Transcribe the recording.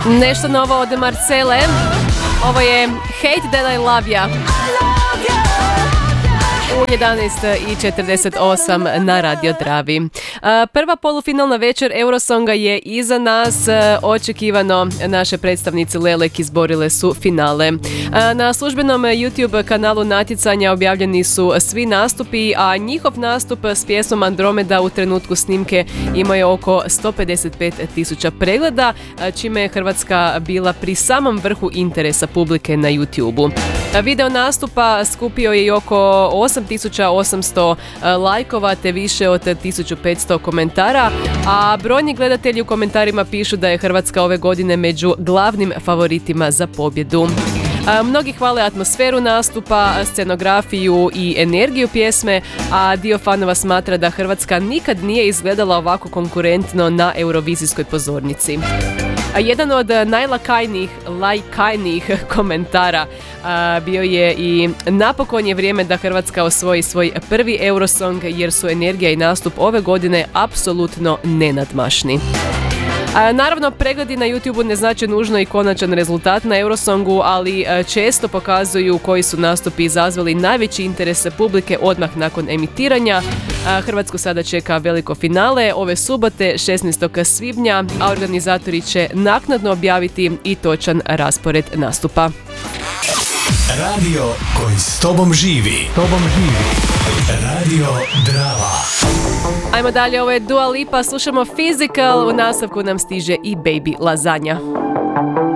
Nešto novo od Marcele. Ovo je Hate That I Love Ya. U 11:48 na Radio Dravi. Prva polufinalna večer Eurosonga je iza nas. Očekivano naše predstavnice Lelek izborile su finale. Na službenom YouTube kanalu natjecanja objavljeni su svi nastupi, a njihov nastup s pjesmom Andromeda u trenutku snimke imao je oko 155.000 pregleda, čime je Hrvatska bila pri samom vrhu interesa publike na YouTube-u. Video nastupa skupio je i oko 8.800 lajkova te više od 1.500 komentara, a brojni gledatelji u komentarima pišu da je Hrvatska ove godine među glavnim favoritima za pobjedu. Mnogi hvale atmosferu nastupa, scenografiju i energiju pjesme, a dio fanova smatra da Hrvatska nikad nije izgledala ovako konkurentno na eurovizijskoj pozornici. Jedan od najlajkajnijih komentara bio je i napokon je vrijeme da Hrvatska osvoji svoj prvi Eurosong jer su energija i nastup ove godine apsolutno nenadmašni. Naravno, pregledi na YouTube-u ne znači nužno i konačan rezultat na Eurosongu, ali često pokazuju koji su nastupi izazvali najveći interes publike odmah nakon emitiranja. Hrvatsku sada čeka veliko finale ove subote 16. svibnja, a organizatori će naknadno objaviti i točan raspored nastupa. Radio koji s tobom živi. Radio Drava. Ajmo dalje, ovo je Dua Lipa, slušamo Physical, u nastavku nam stiže i Baby Lasagna.